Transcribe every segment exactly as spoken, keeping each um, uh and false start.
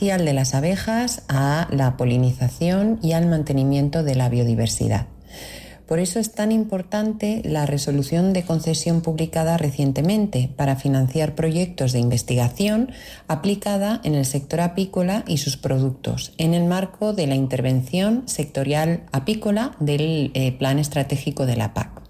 especial de las abejas a la polinización y al mantenimiento de la biodiversidad. Por eso es tan importante la resolución de concesión publicada recientemente para financiar proyectos de investigación aplicada en el sector apícola y sus productos, en el marco de la intervención sectorial apícola del eh, Plan Estratégico de la P A C.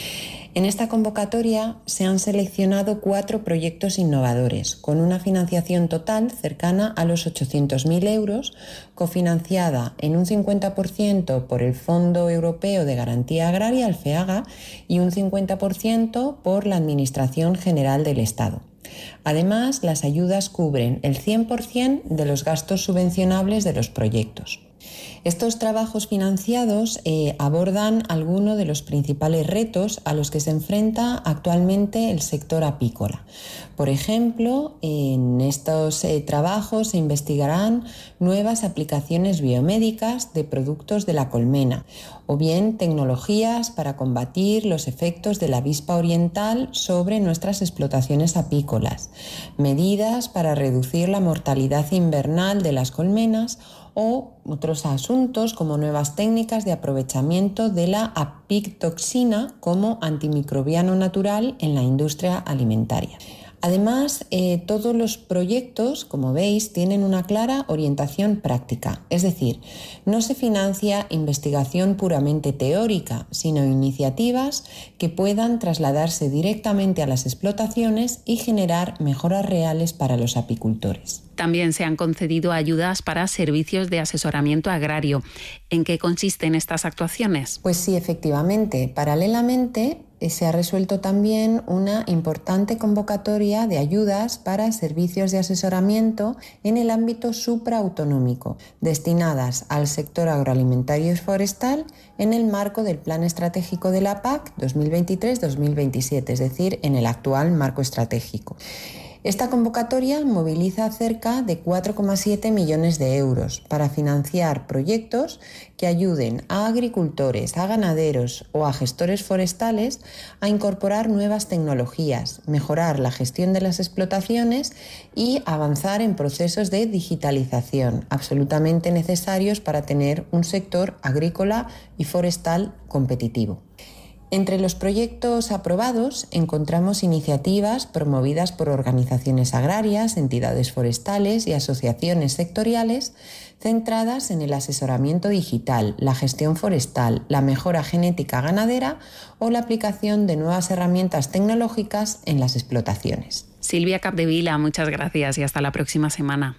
En esta convocatoria se han seleccionado cuatro proyectos innovadores con una financiación total cercana a los ochocientos mil euros, cofinanciada en un cincuenta por ciento por el Fondo Europeo de Garantía Agraria, el FEAGA, y un cincuenta por ciento por la Administración General del Estado. Además, las ayudas cubren el cien por ciento de los gastos subvencionables de los proyectos. Estos trabajos financiados eh, abordan algunos de los principales retos a los que se enfrenta actualmente el sector apícola. Por ejemplo, en estos eh, trabajos se investigarán nuevas aplicaciones biomédicas de productos de la colmena, o bien tecnologías para combatir los efectos de la avispa oriental sobre nuestras explotaciones apícolas, medidas para reducir la mortalidad invernal de las colmenas o otros asuntos como nuevas técnicas de aprovechamiento de la apitoxina como antimicrobiano natural en la industria alimentaria. Además, eh, todos los proyectos, como veis, tienen una clara orientación práctica, es decir, no se financia investigación puramente teórica, sino iniciativas que puedan trasladarse directamente a las explotaciones y generar mejoras reales para los apicultores. También se han concedido ayudas para servicios de asesoramiento agrario. ¿En qué consisten estas actuaciones? Pues sí, efectivamente. Paralelamente, se ha resuelto también una importante convocatoria de ayudas para servicios de asesoramiento en el ámbito supraautonómico, destinadas al sector agroalimentario y forestal en el marco del Plan Estratégico de la P A C dos mil veintitrés dos mil veintisiete, es decir, en el actual marco estratégico. Esta convocatoria moviliza cerca de cuatro coma siete millones de euros para financiar proyectos que ayuden a agricultores, a ganaderos o a gestores forestales a incorporar nuevas tecnologías, mejorar la gestión de las explotaciones y avanzar en procesos de digitalización absolutamente necesarios para tener un sector agrícola y forestal competitivo. Entre los proyectos aprobados encontramos iniciativas promovidas por organizaciones agrarias, entidades forestales y asociaciones sectoriales centradas en el asesoramiento digital, la gestión forestal, la mejora genética ganadera o la aplicación de nuevas herramientas tecnológicas en las explotaciones. Silvia Capdevila, muchas gracias y hasta la próxima semana.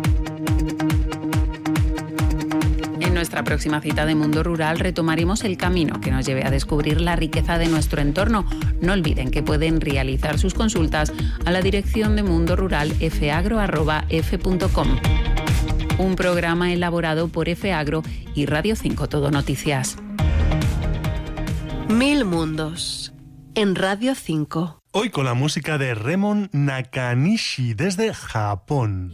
En nuestra próxima cita de Mundo Rural retomaremos el camino que nos lleve a descubrir la riqueza de nuestro entorno. No olviden que pueden realizar sus consultas a la dirección de mundo rural efeagro arroba efe punto com. Un programa elaborado por Efeagro y Radio cinco Todo Noticias. Mil mundos en Radio cinco. Hoy con la música de Remon Nakanishi desde Japón.